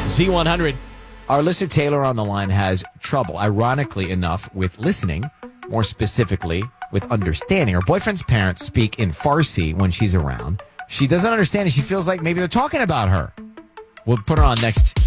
Z100. Our listener Taylor on the line has trouble, ironically enough, with listening, more specifically with understanding. Her boyfriend's parents speak in Farsi when she's around. She doesn't understand and she feels like maybe they're talking about her. We'll put her on next.